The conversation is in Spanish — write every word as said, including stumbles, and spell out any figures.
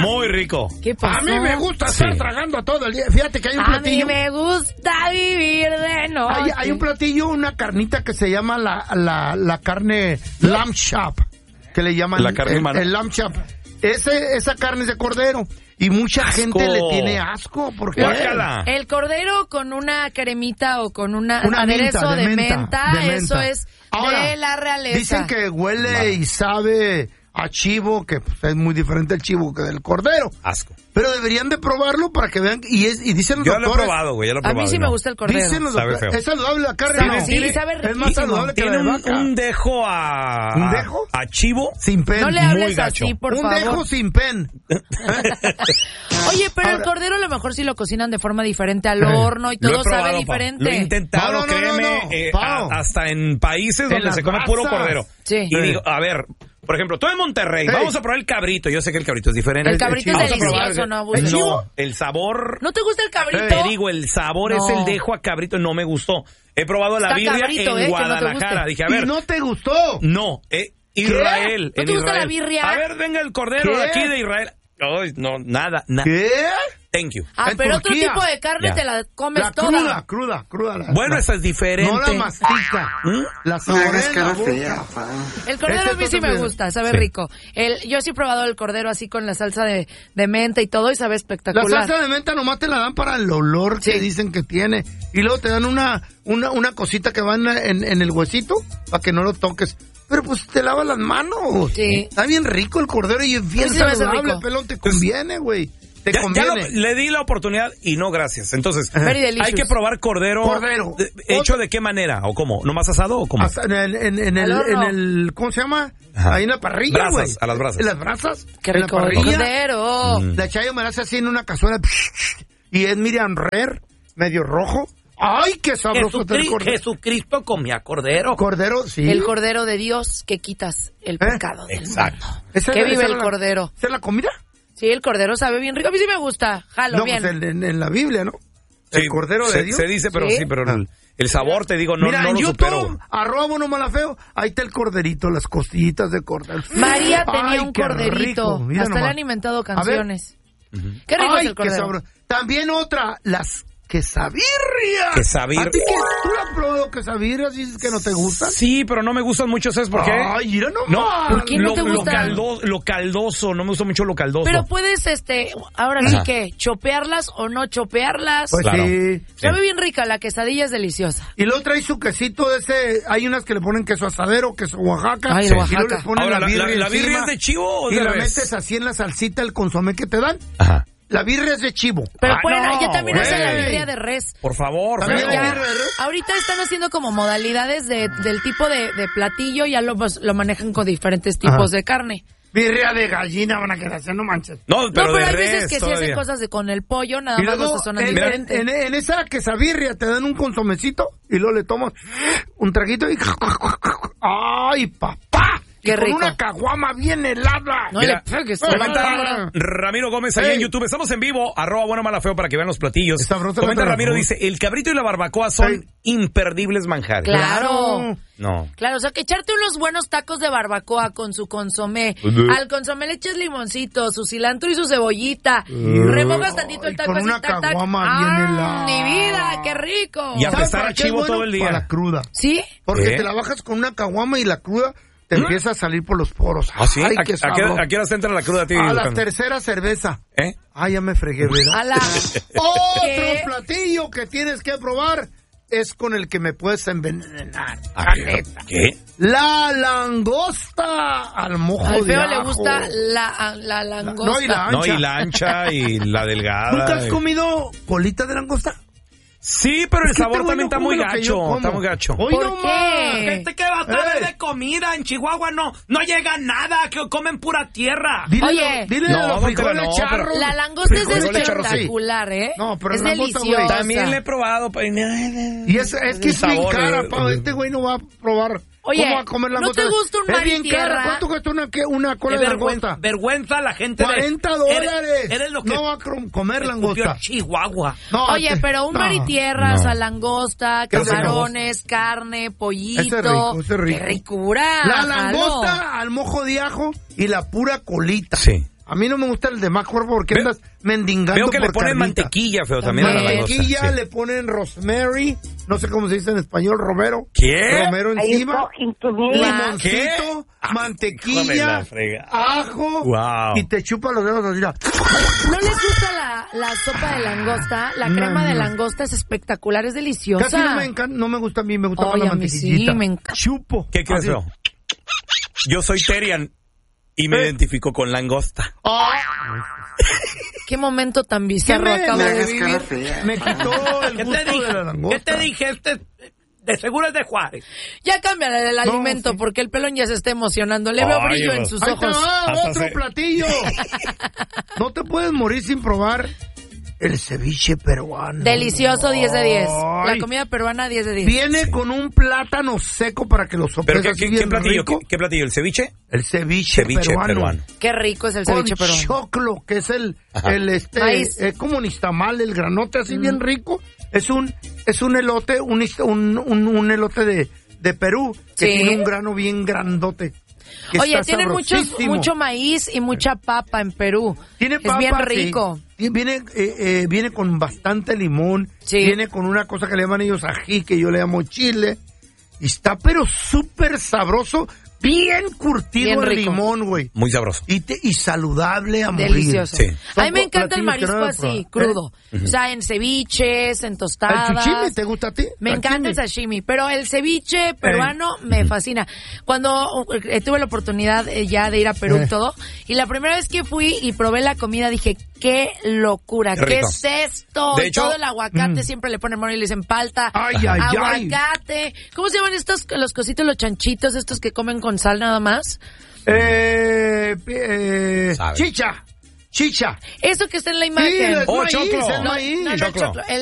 Muy rico. ¿Qué pasó? A mí me gusta estar sí. tragando todo el día. Fíjate que hay un platillo. A mí me gusta vivir de noche. Hay, hay un platillo, una carnita que se llama la, la, la carne lamb chop, que le llaman la carne el, el lamb chop. Ese, esa carne es de cordero. Y mucha asco. gente le tiene asco. Porque Guácala. El cordero con una cremita o con una, una aderezo menta, de, de, menta, menta, de menta, eso es Ahora, de la realeza. Dicen que huele vale. y sabe a chivo, que pues, es muy diferente el chivo que del cordero. Asco. Pero deberían de probarlo para que vean. Y, es, y dicen los yo doctores. Yo lo he probado, güey. Yo lo he probado. A mí sí no. me gusta el cordero. Dicen los doctores. Es saludable la carne. Sabe, no. Sí, sabe riquísimo. Es más saludable que Tiene la de un, vaca. un dejo a... ¿Un dejo? A chivo. Sin pen. No le muy hables gacho. así, por un favor. dejo sin pen. Oye, pero Ahora, el cordero a lo mejor sí lo cocinan de forma diferente al horno y todo lo he probado, sabe pa. diferente. Lo he intentado, no, no, no, créeme, no, no. eh, Pau. a, hasta en países En donde las se come brasas. puro cordero. Sí. Y digo, a ver, por ejemplo, tú en Monterrey, Hey. vamos a probar el cabrito. Yo sé que el cabrito es diferente. El cabrito es Vamos a probar delicioso, el- ¿no, el, Abuelo? no, el sabor... ¿No te gusta el cabrito? Te digo, el sabor No. es el dejo a cabrito, no me gustó. He probado la Está birria cabrito, en eh, que no te Guadalajara. guste. Dije, a ver, ¿Y no te gustó? no, eh, Israel. ¿No en te gusta Israel. la birria? A ver, venga el cordero ¿Qué? de aquí de Israel. Ay, no, nada, nada. ¿Qué? Thank you. Ah, En pero Turquía. otro tipo de carne Ya. te la comes La toda. cruda, cruda, cruda. La, Bueno, la- esa es diferente. No la mastica. ¿Mm? La saborea en la boca. El cordero Ese a mí es sí otro me video. gusta, sabe Sí. rico. El, yo sí he probado el cordero así con la salsa de, de menta y todo y sabe La espectacular. salsa de menta nomás te la dan para el olor que Sí. dicen que tiene. Y luego te dan una una, una cosita que va en, en, en el huesito para que no lo toques. Pero pues te lavas las manos. Sí. Está bien rico el cordero y es bien Sí, se me hace saludable, rico. pelón. Te conviene, güey. Te Ya, ya conviene. lo- le di la oportunidad y no gracias. Entonces, Very delicious. hay que probar cordero. Cordero. de- ¿Hecho de qué manera? ¿O cómo? ¿Nomás asado o cómo? Hasta en el, en, en el, Al horno. en el, ¿cómo se llama? Ajá. Ahí en la parrilla, Brasas, güey. a las brasas. En las brasas. Qué en la rico el parrilla. cordero. Mm. La chayo me la hace así en una cazuela. Y es Miriam Rare, medio rojo. ¡Ay, qué sabroso está el Jesucri- cordero! Jesucristo comía cordero. Cordero, sí. El cordero de Dios que quitas el pecado del Exacto. mundo. ¿Esa- Que esa vive era el la- cordero. ¿Esa es la comida? Sí, el cordero sabe bien rico. A mí sí me gusta. Jalo No, bien. pues en, en- en la Biblia, ¿no? El Sí, cordero se, de Dios. Se dice, pero Sí. sí, pero el, el sabor, te digo, no, Mira, no en lo YouTube, supero. arroba Bono Malafeo, ahí está el corderito, las costillitas de cordero. María tenía Ay, un qué corderito. rico, mira Hasta le nomás. han inventado A ver. canciones. Qué rico Ay, es el qué cordero. sabroso. También otra, las quesabirrias. Quesabir- ¿A ti que tú la has probado quesabirrias y dices que no te gustan? Sí, pero no me gustan mucho, ¿sabes por qué? Ay, mira nomás. No, ¿Por qué no lo, te lo gustan? caldo- lo caldoso, no me gusta mucho lo caldoso. Pero puedes, este, ahora sí Ajá. que, chopearlas o no chopearlas. Pues Claro. sí. Sabe bien rica, la quesadilla es deliciosa. Y luego trae su quesito de ese, hay unas que le ponen queso asadero, queso Oaxaca. Ay, y el luego Oaxaca. le ponen Ahora, la ¿la, birria la, la birria encima, es de chivo o y de la res? metes así en la salsita, el consomé que te dan. Ajá. La birria es de chivo. Pero Ah, bueno, no, ya también güey. hacen la birria de res. Por favor, También feo. hay Ya, birria de res. ahorita están haciendo como modalidades de, del tipo de, de platillo, ya lo, pues, lo manejan con diferentes tipos Ajá. de carne. Birria de gallina van a quedar haciendo, no manches. No, pero, no, pero de hay res veces que sí todavía. hacen cosas de con el pollo, nada Y más luego, los sazonan en, diferente. en, en esa quesabirria te dan un consomecito y luego le tomas un traguito y... ¡Ay, papá! Qué Y con rico. una caguama bien helada. No Mira, le pegues. comenta no. Ramiro Gómez ahí Ey. en YouTube. Estamos en vivo, arroba bueno mala feo para que vean los platillos. Está sabrosa Comenta la Ramiro, barbacoa. dice, el cabrito y la barbacoa son Ey. imperdibles manjares. Claro. No. Claro, o sea, que echarte unos buenos tacos de barbacoa con su consomé. Ujú. Al consomé le echas limoncito, su cilantro y su cebollita. Remojas tantito el Ay, taco con así, una tac, tac. caguama ¡Ah, bien helada! mi vida! ¡Qué rico! Y a ¿Sabes apestar para a qué es chivo bueno? todo el día. Para la cruda. ¿Sí? Porque ¿Eh? te la bajas con una caguama y la cruda te empieza a salir por los poros. ¿Ah, sí? Ay, ¿A, qué a qué, sabroso. a qué hora te entra la cruda a ti? A la Alejandro? tercera cerveza. ¿Eh? Ay, ya me fregué, ¿verdad? A la... Otro ¿Qué? platillo que tienes que probar es con el que me puedes envenenar. ¿A La qué? neta. ¿Qué? La langosta al mojo Al de feo ajo. le gusta la, la langosta. No, y la No, ancha. y la ancha y la delgada. ¿Nunca has y- comido colita de langosta? Sí, pero el Es que sabor este güey también no está come muy lo que yo gacho. como. Está muy gacho. Hoy ¿Por no qué? más. Gente que va a saber de comida en Chihuahua no, no llega nada, que comen pura tierra. Dile, Oye. dile No, de los don Tela, frijoles no, charros. La langosta es Frijoles charros, sí. espectacular, ¿eh? No, pero es langosta, güey. deliciosa. También le he probado. pa- Y es, es que El es bien sabor, cara, eh, pa. eh. Este güey no va a probar. Oye, ¿Cómo va a comer ¿no langosta? te gusta un Es mar y bien tierra? cara. ¿Cuánto cuesta una, qué, una cola Qué de vergüenza, langosta? vergüenza la gente de... cuarenta Eres- dólares. Eres, lo que... No va a crom- comer escupió langosta. Chihuahua. No, Oye, este- pero un no. mar y tierra, o sea, No. langosta, Qué rico. camarones, carne, pollito. Ese es rico, ese es rico. ¡Qué ricura! La jalo. langosta al mojo de ajo y la pura colita. Sí. A mí no me gusta el de más cuerpo porque Veo- andas mendigando Veo que por le ponen carnita. mantequilla, feo, también a la langosta. Mantequilla, Sí. le ponen rosemary, no sé cómo se dice en español, romero. ¿Qué? Romero Are you encima, talking to me? limoncito, ¿Qué? Ah, hijo de mantequilla, la frega. ajo, Wow. y te chupa los dedos así. mira. ¿No les gusta la, la sopa de langosta? La No, crema de no. langosta es espectacular, es deliciosa. Casi no me encanta, no me gusta a mí, me gusta Ay, más la a mí sí, mantequillita. me encanta. Chupo. ¿Qué crees, Así. feo? Yo soy Terian y me Eh. identifico con langosta. Qué momento tan ¿Qué bizarro me, acabo me de hagas vivir. cara fea? Me quitó el ¿Qué gusto te de dije? la langosta. ¿Qué te dije? Este, de seguro es de Juárez. Ya cámbiale el No, alimento sí. porque el pelón ya se está emocionando. Le veo Ay, brillo Dios. en sus Ahí te ojos. va, Hasta otro se- platillo. No te puedes morir sin probar el ceviche peruano. Delicioso, diez de diez. La Ay. comida peruana, diez de diez. Viene con un plátano seco para que lo sopes ¿Pero qué, así qué- bien qué platillo? rico. ¿Qué, qué platillo? ¿El ceviche? El ceviche, Ceviche peruano. peruano. Qué rico es el Con ceviche peruano. choclo, que es el, Ajá. el este, Maíz. es como nistamal, el granote así bien rico. Es un, es un elote, un, ist- un, un, un elote de, de Perú, que Sí. tiene un grano bien grandote. que Oye, está tienen muchos, sabrosísimo. mucho maíz y mucha papa en Perú. Tiene es papa, bien sí. rico. Y Viene, eh, eh, viene con bastante limón. Sí. Viene con una cosa que le llaman ellos ají, que yo le llamo chile. Y está pero súper sabroso, bien curtido Bien el rico. limón, güey. Muy sabroso. Y, te- y saludable a morir. Delicioso. Sí. A mí me Son encanta el platillos que marisco no he así, probado. crudo. O sea, en ceviches, en ¿El tostadas. chuchimi te gusta a ti? Me encanta el sashimi, pero el ceviche peruano me fascina. Cuando eh, tuve la oportunidad eh, ya de ir a Perú Eh. y todo, y la primera vez que fui y probé la comida dije, qué locura, Qué ¿qué, rico. es esto? De Y hecho- todo el aguacate, Mm. siempre le ponen mono y le dicen palta. Ay, ay, ay. aguacate. ¿Cómo se llaman estos, los cositos, los chanchitos, estos que comen con sal nada más? Eh, eh, Sabe. chicha. Chicha. Eso que está en la Sí, imagen. es Oh, maíz, choclo. es No, maíz. no, no, el Choclo. choclo, el